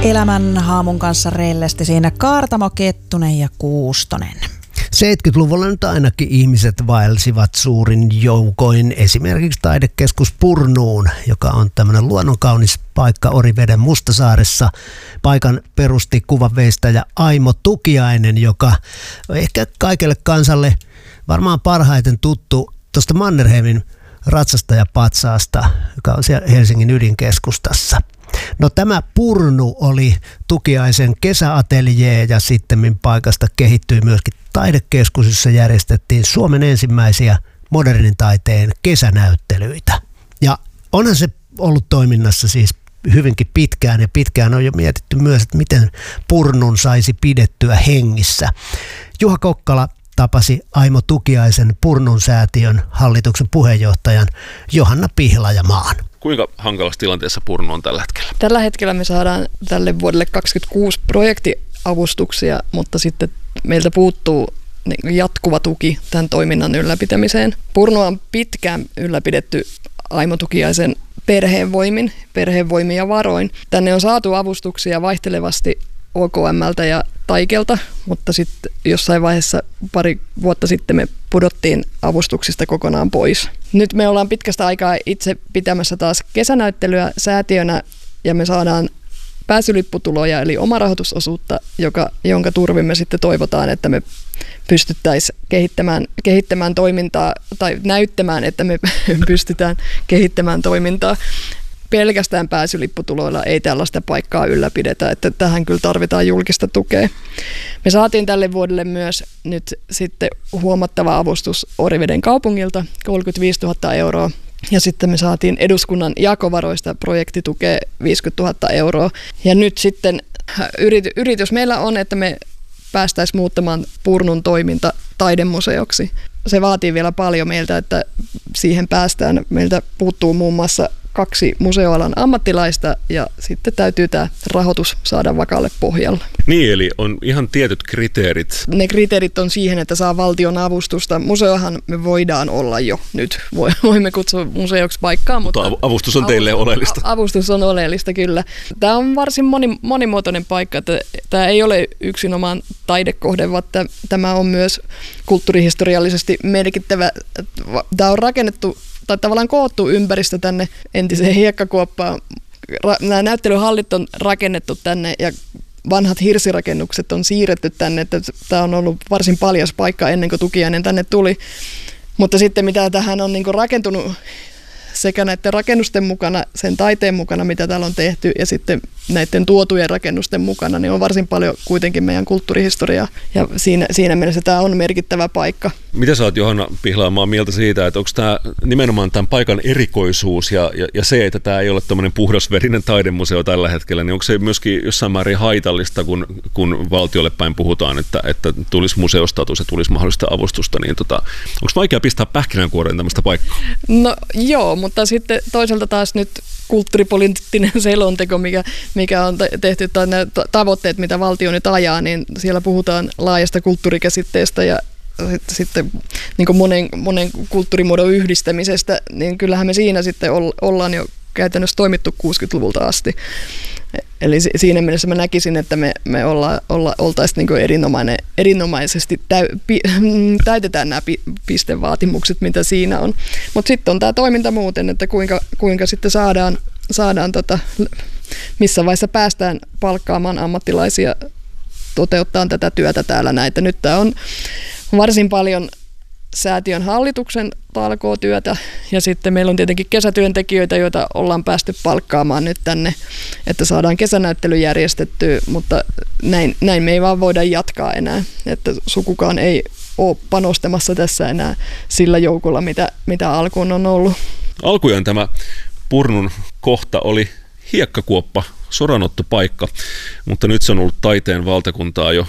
Elämän haamun kanssa reellesti siinä Kaartamo, Kettunen ja Kuustonen. 70-luvulla nyt ainakin ihmiset vaelsivat suurin joukoin esimerkiksi taidekeskus Purnuun, joka on tämmöinen luonnonkaunis paikka Oriveden Mustasaaressa. Paikan perusti kuvanveistäjä Aimo Tukiainen, joka ehkä kaikelle kansalle varmaan parhaiten tuttu tuosta Mannerheimin ratsastajapatsaasta, joka on siellä Helsingin ydinkeskustassa. No tämä Purnu oli Tukiaisen kesäateljee ja sittemmin paikasta kehittyi myöskin taidekeskus, jossa järjestettiin Suomen ensimmäisiä modernin taiteen kesänäyttelyitä. Ja onhan se ollut toiminnassa siis hyvinkin pitkään ja pitkään on jo mietitty myös, että miten Purnun saisi pidettyä hengissä. Juha Kokkala tapasi Aimo Tukiaisen Purnun säätiön hallituksen puheenjohtajan Johanna Pihlajamaan. Kuinka hankalassa tilanteessa Purnu on tällä hetkellä? Tällä hetkellä me saadaan tälle vuodelle 2026 projektiavustuksia, mutta sitten meiltä puuttuu jatkuva tuki tämän toiminnan ylläpitämiseen. Purnua on pitkään ylläpidetty Aimo Tukiaisen perheenvoimin ja varoin. Tänne on saatu avustuksia vaihtelevasti OKM:ltä ja Taikelta, mutta sitten jossain vaiheessa pari vuotta sitten me pudottiin avustuksista kokonaan pois. Nyt me ollaan pitkästä aikaa itse pitämässä taas kesänäyttelyä säätiönä ja me saadaan pääsylipputuloja eli omarahoitusosuutta, jonka turvin me sitten toivotaan, että me pystyttäisiin kehittämään toimintaa tai näyttämään, että me pystytään kehittämään toimintaa. Pelkästään pääsylipputuloilla ei tällaista paikkaa ylläpidetä, että tähän kyllä tarvitaan julkista tukea. Me saatiin tälle vuodelle myös nyt sitten huomattava avustus Oriveden kaupungilta, 35 000 euroa. Ja sitten me saatiin eduskunnan jakovaroista projektitukea 50 000 euroa. Ja nyt sitten yritys meillä on, että me päästäisiin muuttamaan Purnun toiminta taidemuseoksi. Se vaatii vielä paljon meiltä, että siihen päästään. Meiltä puuttuu muun muassa 2 museoalan ammattilaista ja sitten täytyy tämä rahoitus saada vakaalle pohjalle. Niin, eli on ihan tietyt kriteerit. Ne kriteerit on siihen, että saa valtion avustusta. Museohan me voidaan olla jo nyt. Voimme kutsua museoksi paikkaa, mutta avustus on teille oleellista. Avustus on oleellista, kyllä. Tämä on varsin monimuotoinen paikka. Tämä ei ole yksinomaan taidekohde, vaan tämä on myös kulttuurihistoriallisesti merkittävä. Tämä on rakennettu tai tavallaan koottu ympäristö tänne entiseen hiekkakuoppaan. Nämä näyttelyhallit on rakennettu tänne ja vanhat hirsirakennukset on siirretty tänne. Että tämä on ollut varsin paljas paikka ennen kuin Tukiainen tänne tuli. Mutta sitten mitä tähän on niin rakentunut sekä näiden rakennusten mukana, sen taiteen mukana, mitä täällä on tehty, ja sitten näiden tuotujen rakennusten mukana, niin on varsin paljon kuitenkin meidän kulttuurihistoriaa, ja siinä mielessä tämä on merkittävä paikka. Mitä sä oot, Johanna Pihlajamaa, mieltä siitä, että onko tämä nimenomaan tämän paikan erikoisuus ja se, että tämä ei ole tämmöinen puhdasverinen taidemuseo tällä hetkellä, niin onko se myöskin jossain määrin haitallista, kun valtiolle päin puhutaan, että tulisi museostatus ja tulisi mahdollista avustusta, niin onko vaikea pistää pähkinänkuoreen tämmöistä paikkaa? No joo, mutta sitten toisaalta taas nyt kulttuuripoliittinen selonteko, mikä on tehty, tai nämä tavoitteet, mitä valtio nyt ajaa, niin siellä puhutaan laajasta kulttuurikäsitteestä ja sitten niin monen kulttuurimuodon yhdistämisestä, niin kyllähän me siinä sitten ollaan jo käytännössä toimittu 60-luvulta asti. Eli siinä mielessä mä näkisin, että me oltaisiin niin erinomaisesti täytetään nämä pistevaatimukset, mitä siinä on. Mutta sitten on tämä toiminta muuten, että kuinka sitten saadaan missä vaiheessa päästään palkkaamaan ammattilaisia toteuttaa tätä työtä täällä näitä. Nyt tämä on varsin paljon säätiön hallituksen talkootyötä ja sitten meillä on tietenkin kesätyöntekijöitä, joita ollaan päästy palkkaamaan nyt tänne, että saadaan kesänäyttely järjestettyä, mutta näin me ei vaan voida jatkaa enää, että sukukaan ei ole panostamassa tässä enää sillä joukolla, mitä alkuun on ollut. Alkujaan tämä Purnun kohta oli hiekkakuoppa, soranottopaikka, mutta nyt se on ollut taiteen valtakuntaa jo